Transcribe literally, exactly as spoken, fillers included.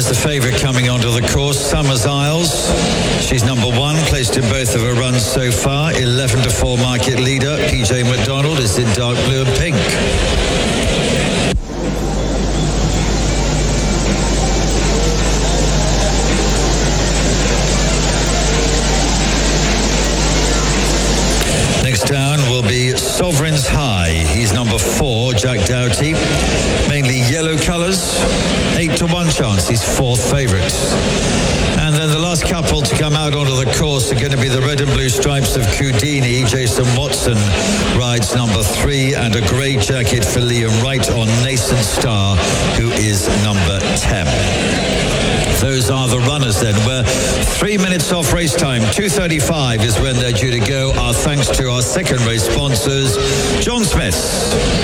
the favourite coming onto the course, Summers Isles. She's number one, placed in both of her runs so far. eleven to four market leader. P J McDonald is in dark blue and pink. Next down will be Sovereign's High. He's number four, Jack Doughty. Mainly yellow colours. Eight to one chance. He's fourth favourite. And then the last couple to come out onto the course are going to be the red and blue stripes of Houdini. Jason Watson rides number three, and a grey jacket for Liam Wright on Nascent Star, who is number ten. Those are the runners then. We're three minutes off race time. two thirty-five is when they're due to go. Our thanks to our second race sponsors, John Smith.